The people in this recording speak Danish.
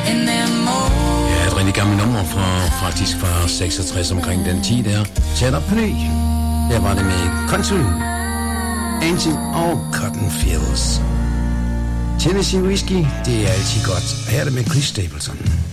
Ja, et rigtig gammelt nummer faktisk fra 66 omkring den tid der. Tæt på ny. Der var det med Country, Angel og Cotton Fields. Tennessee Whiskey, det er altid godt. Her er det med Chris Stapleton.